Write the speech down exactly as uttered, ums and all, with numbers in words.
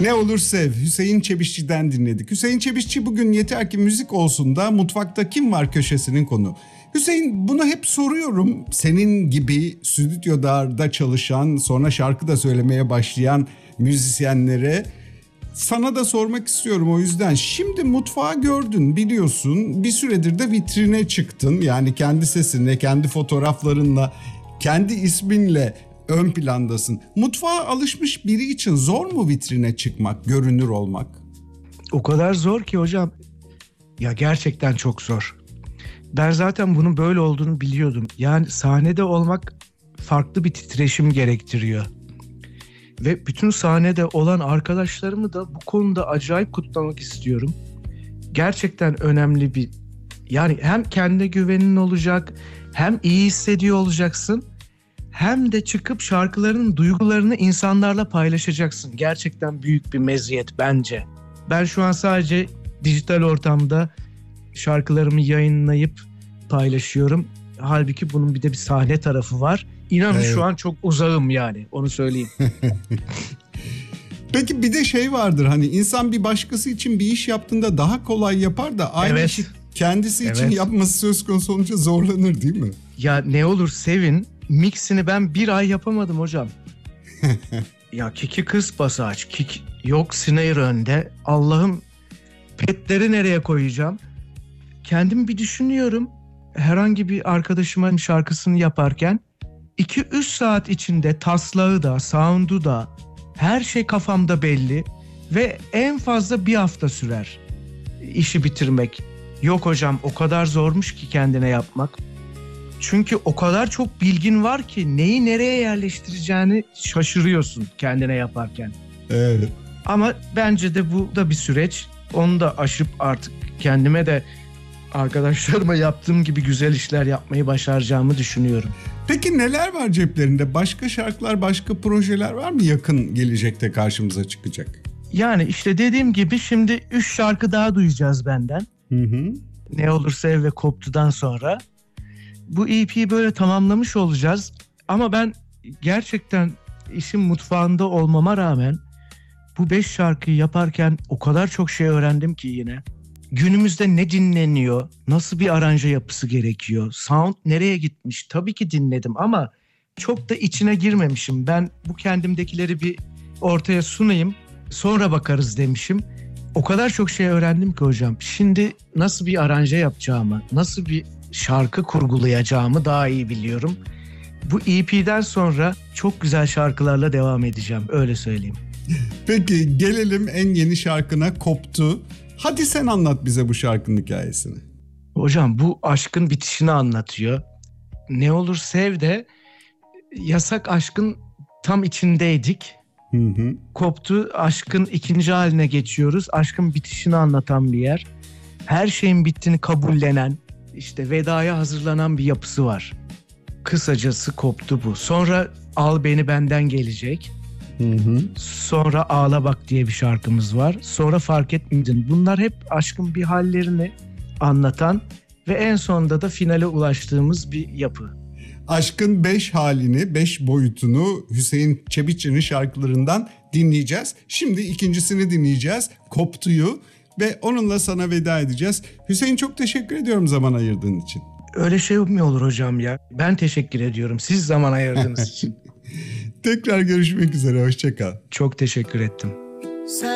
Ne olur sev. Hüseyin Çebişçi'den dinledik. Hüseyin Çebişçi bugün Yeter Ki Müzik Olsun da Mutfakta Kim Var köşesinin konu. Hüseyin, bunu hep soruyorum. Senin gibi stüdyoda çalışan, sonra şarkı da söylemeye başlayan müzisyenlere sana da sormak istiyorum o yüzden. Şimdi mutfağı gördün, biliyorsun. Bir süredir de vitrine çıktın. Yani kendi sesinle, kendi fotoğraflarınla, kendi isminle ön plandasın. Mutfağa alışmış biri için zor mu vitrine çıkmak, görünür olmak? O kadar zor ki hocam. Ya gerçekten çok zor. Ben zaten bunun böyle olduğunu biliyordum. Yani sahnede olmak farklı bir titreşim gerektiriyor. Ve bütün sahnede olan arkadaşlarımı da bu konuda acayip kutlamak istiyorum. Gerçekten önemli bir... Yani hem kendine güvenin olacak, hem iyi hissediyor olacaksın, hem de çıkıp şarkıların duygularını insanlarla paylaşacaksın. Gerçekten büyük bir meziyet bence. Ben şu an sadece dijital ortamda şarkılarımı yayınlayıp paylaşıyorum. Halbuki bunun bir de bir sahne tarafı var. İnanın evet. Şu an çok uzağım yani, onu söyleyeyim. Peki bir de şey vardır, hani insan bir başkası için bir iş yaptığında daha kolay yapar da aynı evet. işi kendisi için evet. yapması söz konusu olunca zorlanır değil mi? Ya ne olur sevin, mixini ben bir ay yapamadım hocam. Ya kiki kız pasaj, kick yok snare önde. Allah'ım, petleri nereye koyacağım? Kendim bir düşünüyorum. Herhangi bir arkadaşımın şarkısını yaparken iki üç saat içinde taslağı da, sound'u da, her şey kafamda belli ve en fazla bir hafta sürer işi bitirmek. Yok hocam, o kadar zormuş ki kendine yapmak. Çünkü o kadar çok bilgin var ki neyi nereye yerleştireceğini şaşırıyorsun kendine yaparken. Evet. Ama bence de bu da bir süreç. Onu da aşıp artık kendime de arkadaşlarıma yaptığım gibi güzel işler yapmayı başaracağımı düşünüyorum. Peki neler var ceplerinde? Başka şarkılar, başka projeler var mı yakın gelecekte karşımıza çıkacak? Yani işte dediğim gibi şimdi üç şarkı daha duyacağız benden. Hı hı. Ne Olur Sev ve Koptu'dan sonra. Bu E P'yi böyle tamamlamış olacağız. Ama ben gerçekten işin mutfağında olmama rağmen bu beş şarkıyı yaparken o kadar çok şey öğrendim ki yine. Günümüzde ne dinleniyor, nasıl bir aranje yapısı gerekiyor, sound nereye gitmiş, tabii ki dinledim ama çok da içine girmemişim. Ben bu kendimdekileri bir ortaya sunayım, sonra bakarız demişim. O kadar çok şey öğrendim ki hocam. Şimdi nasıl bir aranje yapacağımı, nasıl bir şarkı kurgulayacağımı daha iyi biliyorum. Bu E P'den sonra çok güzel şarkılarla devam edeceğim, öyle söyleyeyim. Peki gelelim en yeni şarkına, Koptu. Hadi sen anlat bize bu şarkının hikayesini. Hocam bu aşkın bitişini anlatıyor. Ne Olur Sev de yasak aşkın tam içindeydik. Hı hı. Koptu, aşkın ikinci haline geçiyoruz. Aşkın bitişini anlatan bir yer. Her şeyin bittiğini kabullenen, işte vedaya hazırlanan bir yapısı var. Kısacası Koptu bu. Sonra Al Beni Benden gelecek. Hı hı. Sonra Ağla Bak diye bir şarkımız var. Sonra Fark Etmedin. Bunlar hep aşkın bir hallerini anlatan ve en sonunda da finale ulaştığımız bir yapı. Aşkın beş halini, beş boyutunu Hüseyin Çebişçi'nin şarkılarından dinleyeceğiz. Şimdi ikincisini dinleyeceğiz, Koptu'yu, ve onunla sana veda edeceğiz. Hüseyin, çok teşekkür ediyorum zaman ayırdığın için. Öyle şey mi olur hocam ya? Ben teşekkür ediyorum siz zaman ayırdığınız için. Tekrar görüşmek üzere, hoşça kal. Çok teşekkür ettim.